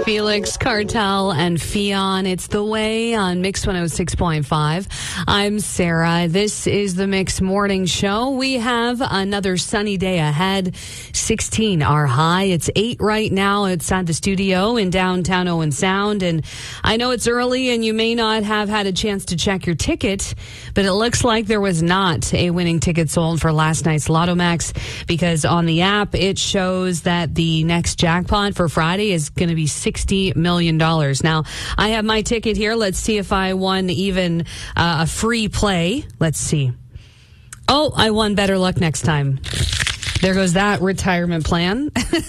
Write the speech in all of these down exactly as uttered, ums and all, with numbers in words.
Felix Cartel and Fionn. It's The Way on Mix one oh six point five. I'm Sarah. This is the Mix Morning Show. We have another sunny day ahead. sixteen our high. It's eight right now outside the studio in downtown Owen Sound. And I know it's early and you may not have had a chance to check your ticket, but it looks like there was not a winning ticket sold for last night's Lotto Max, because on the app it shows that the next jackpot for Friday is going to be sixty million dollars. Now, I have my ticket here. Let's see if I won even uh, a free play. Let's see. Oh, I won Better Luck Next Time. There goes that retirement plan,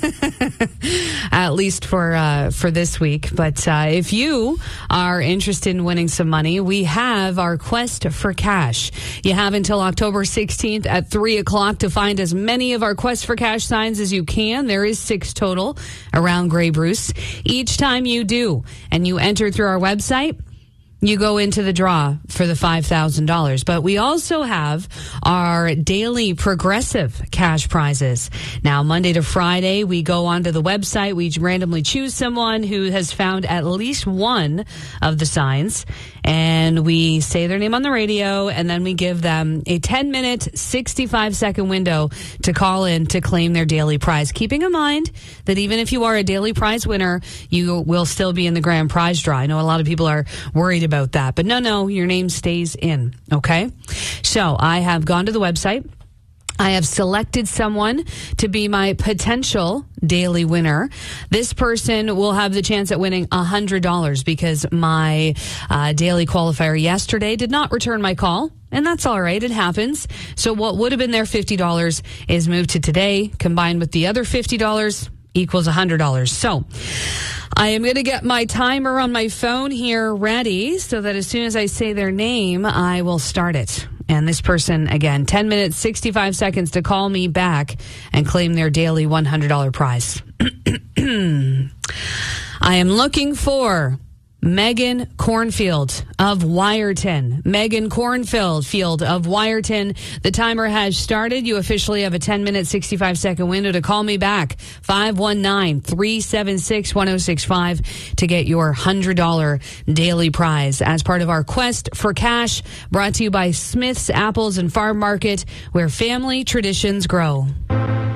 at least for uh, for this week. But uh, if you are interested in winning some money, we have our Quest for Cash. You have until October sixteenth at three o'clock to find as many of our Quest for Cash signs as you can. There is six total around Grey Bruce. Each time you do, and you enter through our website, you go into the draw for the five thousand dollars. But we also have our daily progressive cash prizes. Now, Monday to Friday, we go onto the website. We randomly choose someone who has found at least one of the signs, and we say their name on the radio, and then we give them a ten-minute, sixty-five second window to call in to claim their daily prize. Keeping in mind that even if you are a daily prize winner, you will still be in the grand prize draw. I know a lot of people are worried about about that. But no, no, your name stays in. Okay? So I have gone to the website. I have selected someone to be my potential daily winner. This person will have the chance at winning one hundred dollars because my uh, daily qualifier yesterday did not return my call. And that's all right. It happens. So what would have been their fifty dollars is moved to today, combined with the other fifty dollars equals one hundred dollars. So I am going to get my timer on my phone here ready so that as soon as I say their name, I will start it. And this person, again, ten minutes, sixty-five seconds to call me back and claim their daily one hundred dollars prize. I am looking for Megan Cornfield of Wyerton. Megan Cornfield Field of Wyerton. The timer has started. You officially have a ten-minute, sixty-five second window to call me back. five one nine, three seven six, one oh six five to get your one hundred dollars daily prize as part of our Quest for Cash, brought to you by Smith's Apples and Farm Market, where family traditions grow.